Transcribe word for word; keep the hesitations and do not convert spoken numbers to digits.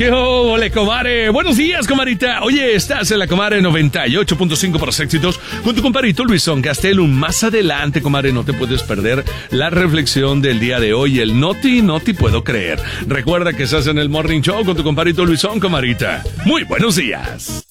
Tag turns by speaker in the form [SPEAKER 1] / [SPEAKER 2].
[SPEAKER 1] ¿Qué ole, comadre? Buenos días, comadrita. Oye, estás en la comadre noventa y ocho punto cinco por los éxitos con tu compadrito Luisón Gastelum. Más adelante, comadre, no te puedes perder la reflexión del día de hoy, el Noti, no te puedo creer. Recuerda que estás en el Morning Show con tu compadrito Luisón, comadrita. Muy buenos días.